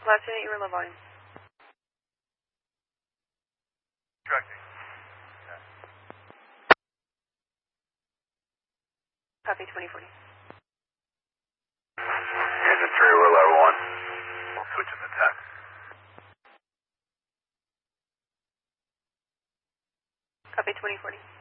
Last unit, you were low volume. Correcting. Copy 2040. Infantry, we're level 1. We'll switch in the 10. Copy 2040.